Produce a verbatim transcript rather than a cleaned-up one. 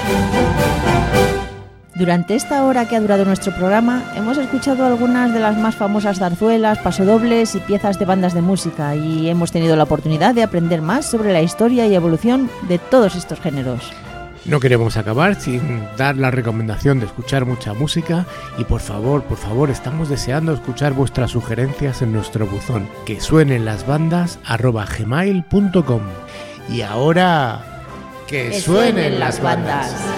Durante esta hora que ha durado nuestro programa, hemos escuchado algunas de las más famosas zarzuelas, pasodobles y piezas de bandas de música, y hemos tenido la oportunidad de aprender más sobre la historia y evolución de todos estos géneros. No queremos acabar sin dar la recomendación de escuchar mucha música y por favor, por favor, estamos deseando escuchar vuestras sugerencias en nuestro buzón, que suenen las bandas arroba gmail punto com. Y ahora, que, que suenen, suenen las bandas. bandas.